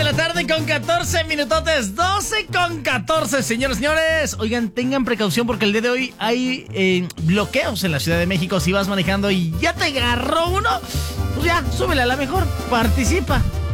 la tarde con 14 minutotes, 12 con 14, señores. Oigan, tengan precaución porque el día de hoy hay bloqueos en la Ciudad de México. Si vas manejando y ya te agarró uno, pues ya, súbele a la mejor, participa.